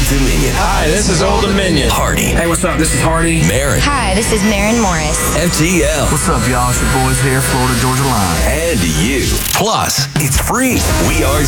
Dominion. Hi, this is Old Dominion. Hardy. Hey, what's up? This is Hardy. Marin. Hi, this is Marin Morris. FTL. What's up, y'all? It's your boys here, Florida Georgia Line. And you. Plus, it's free. We are